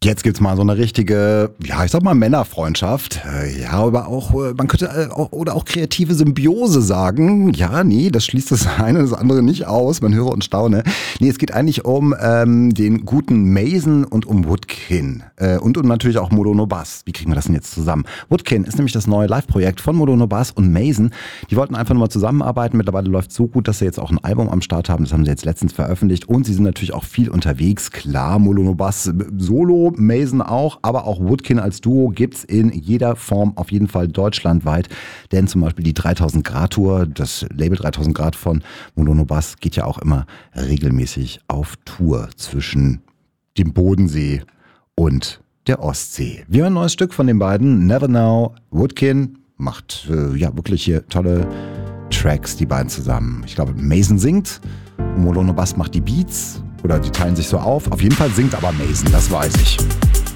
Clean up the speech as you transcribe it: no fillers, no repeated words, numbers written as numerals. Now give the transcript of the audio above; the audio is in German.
Jetzt gibt's mal so eine richtige, ja, ich sag mal Männerfreundschaft. Ja, aber auch, man könnte auch kreative Symbiose sagen. Ja, nee, das schließt das eine das andere nicht aus. Man höre und staune. Nee, es geht eigentlich um den guten Mason und um Woodkin. Und um natürlich auch Modono Bass. Wie kriegen wir das denn jetzt zusammen? Woodkin ist nämlich das neue Live-Projekt von Modono Bass und Mason. Die wollten einfach nur mal zusammenarbeiten. Mittlerweile läuft es so gut, dass sie jetzt auch ein Album am Start haben. Das haben sie jetzt letztens veröffentlicht. Und sie sind natürlich auch viel unterwegs. Klar, Modono Bass solo, Mason auch, aber auch Woodkin als Duo gibt's in jeder Form auf jeden Fall deutschlandweit. Denn zum Beispiel die 3000 Grad Tour, das Label 3000 Grad von Modono Bass geht ja auch immer regelmäßig auf Tour zwischen dem Bodensee und der Ostsee. Wir hören ein neues Stück von den beiden, Never Now. Woodkin macht ja wirklich hier tolle Tracks, die beiden zusammen. Ich glaube, Mason singt und Modono Bass macht die Beats. Oder die teilen sich so auf. Auf jeden Fall singt aber Mason, das weiß ich.